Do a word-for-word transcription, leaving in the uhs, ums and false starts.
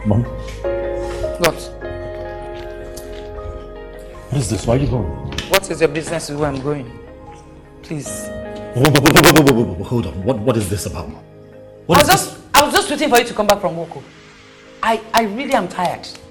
Mom? What? What is this? Why are you going? What is your business with where I'm going? Please. Hold on. What, what is this about? What I was is just this? I was just waiting for you to come back from work. I, I really am tired.